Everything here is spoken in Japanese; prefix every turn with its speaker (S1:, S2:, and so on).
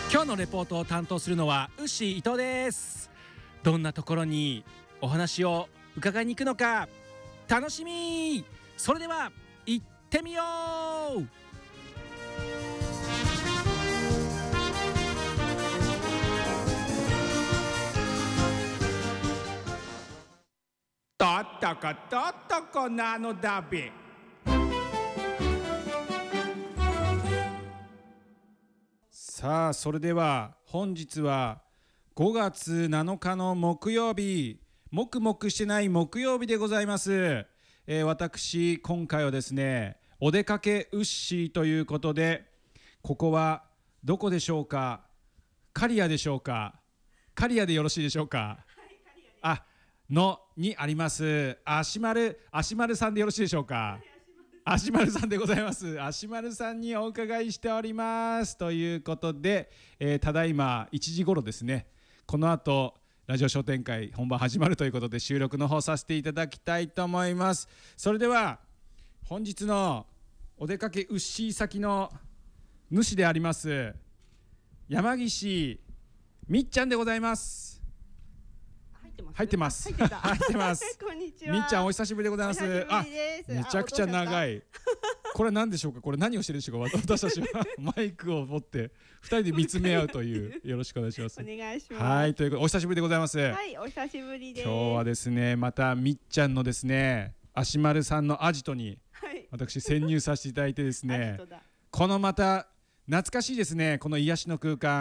S1: 今日のレポートを担当するのはウッシー伊藤です。どんなところにお話を伺いに行くのか楽しみ。それでは行ってみよう。とっとことっとこなのだべ。さあ、それでは本日は5月7日の木曜日、もくもくしてない木曜日でございます。私今回はですね、お出かけウッシーということで、ここはどこでしょうか。刈谷でしょうか。刈谷でよろしいでしょうか。あのにあります足丸さんでよろしいでしょうか。足丸さんでございます。足丸さんにお伺いしておりますということで、ただいま1時頃ですね。この後ラジオ商店会本番始まるということで、収録の方させていただきたいと思います。それでは本日のお出かけウッシー先の主であります山岸みっちゃんでございます。入ってます。入ってます。
S2: こんにちは。
S1: みっちゃんお久しぶりでございます。めちゃくちゃ長い。これ何でしょうか。これ何をしてるんでしょうか。私たちはマイクを持って2人で見つめ合うという。よろしくお願いします。
S2: お願いします。
S1: はい、ということでお久しぶりでございます。
S2: はい、お久しぶりです。
S1: 今日はですね、またみっちゃんのですね、足丸さんのアジトに私潜入させていただいてですね、このまた懐かしいですね、この癒しの空間。